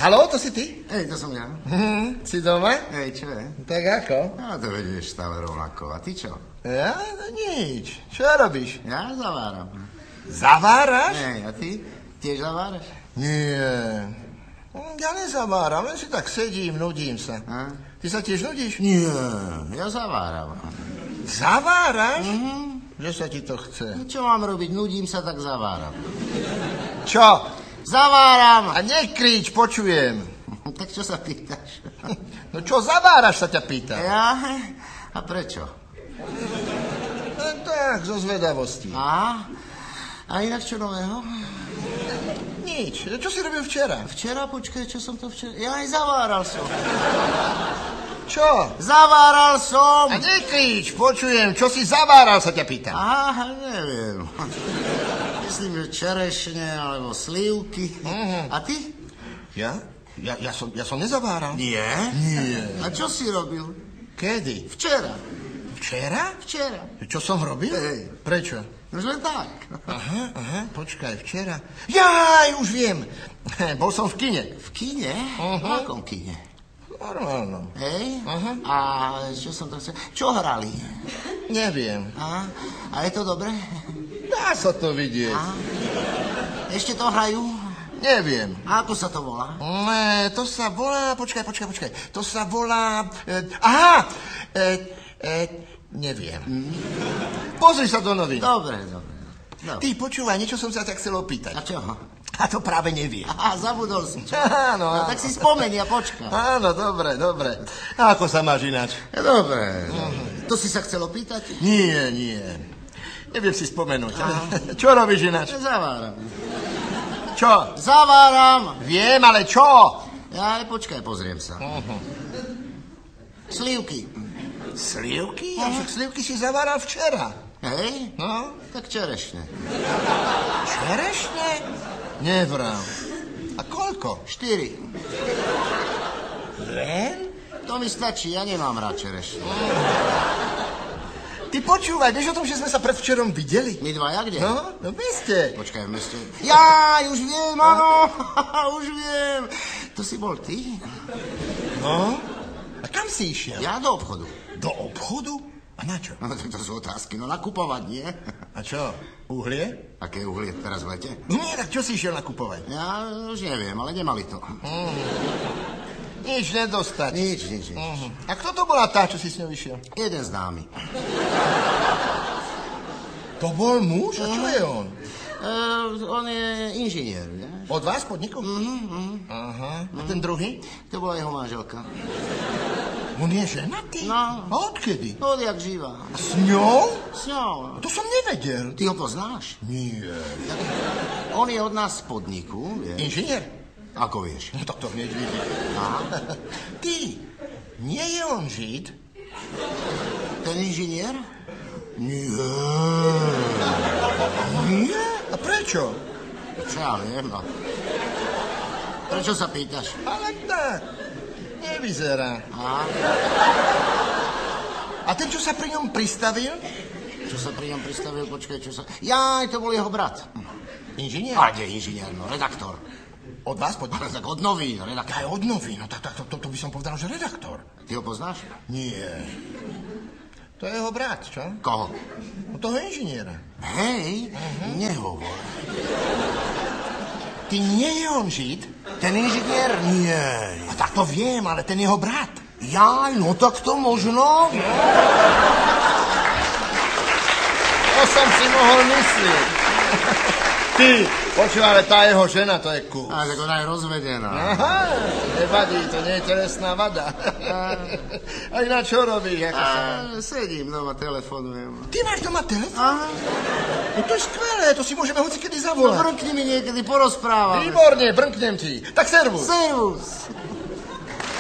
Haló, to si ty? Hej, to som ja. Si doma? Hej, čo je? Tak ako? No, to vedieš stále rovnako. A ty čo? Ja? No nič. Čo robíš? Ja zaváram. Zaváraš? Hej, a ty? Tiež zaváraš? Nie. Ja nezaváram, len si tak sedím, nudím sa. A? Ty sa tiež nudíš? Nie, ja zaváram. Zaváraš? Že sa ti to chce? Čo mám robiť? Nudím sa, tak zaváram. Čo? Zaváram! A nekrič, počujem. Tak čo sa pýtaš? No čo zaváraš, sa ťa pýta. Ja? A prečo? Tak, zo zvedavosti. A inak čo nového? Nič. Čo si robil včera? Včera, počkaj, čo som to včera... Ja aj zaváral som. Čo? Zaváral som! A nekrič, počujem. Čo si zaváral, sa ťa pýta. Neviem. Myslím, že čerešne, alebo slivky. A ty? Ja? Ja som nezaváral. Nie? Nie. A čo si robil? Kedy? Včera. Včera? Včera. Čo som robil? Hej. Prečo? Už len tak. Aha, počkaj, včera. Jaj, už viem. Bol som v kine. V kine? V akom kine? Normálno. Hej? A čo som to chcel? Čo hrali? Neviem. A je to dobré? Dá sa to vidieť. Ešte to hrajú? Neviem. A ako sa to volá? To sa volá... Počkaj. To sa volá... Neviem. Pozri sa do novín. Dobre. Ty, počúvaj, niečo som sa tak chcel opýtať. A čo? A to práve neviem. Zabudol si. Áno. No, tak si spomeni a počkaj. Áno, dobre. A ako sa máš ináč? Dobre. To si sa chcel opýtať? Nie. Neviem si spomenúť. Čo robíš ináč? Zaváram. Čo? Zaváram. Viem, ale čo? Ja, počkaj, pozriem sa. Slivky. Slivky? Však slivky si zaváral včera. Hej? No? Tak čerešne. Čerešne? Nevrám. A koľko? 4. Len? To mi stačí, ja nemám rád čerešne. Ty počúvaj, vieš o tom, že sme sa predvčerom videli? My dvaja kde? No v meste. Počkaj, v meste. Jaj, už viem, áno. Už viem. To si bol ty? No? A kam si išiel? Ja do obchodu. Do obchodu? A na čo? No, to sú otázky. No, nakupovať, nie? A čo? Uhlie? Aké uhlie teraz v lete? Nie, tak čo si išiel nakupovať? Ja už neviem, ale nemali to. Nič nedostať. Nič. A kto to bola tá, čo si s ňou išiel? Jeden známy. To bol muž? A čo je on? On je inžinier, vieš? Od vás podniku? Aha. A ten druhý? To bola jeho manželka. On je ženatý? No. A odkedy? Odjak živá. A s ňou? S ňou. To som nevedel. Ty ho poznáš? Nie. On je od nás z podniku, vieš? Inžinier? Ako vieš? No tak to hneď vidím. Ty, nie je on Žid? Ten inžinier? Nie. Nie? A prečo? Čo ja viem, no. Prečo sa pýtaš? Ale tak, nevyzerá. A ten, čo sa pri ňom pristavil? Čo sa pri ňom pristavil? Počkaj, čo sa... Jaj, to bol jeho brat. Inžinier? A kde inžinier, no, redaktor. Od vás podniku? Ale tak od novín, redaktor. Aj od novín, no tak to by som povedal, že redaktor. Ty ho poznáš? Nie. To je jeho brat, čo? Koho? No toho inžiniera. Hej, nehovor. Ty nie je on Žid? Ten inžinier? Nie. A tak to viem, ale ten jeho brat. Jaj, no tak to možno. To som si mohol myslieť. Ty, počuj, ale tá jeho žena, to je kus. A tak ona je rozvedená. Aha, nevadí, to nie je telesná vada. A ináč čo robíš? Sedím doma, telefonujem. Ty máš doma telefon? Aha. No to je skvelé, to si môžeme hocikedy No zavolať. brnkni mi niekedy, porozprávame. Výborne, brnknem ti. Tak servus. Servus.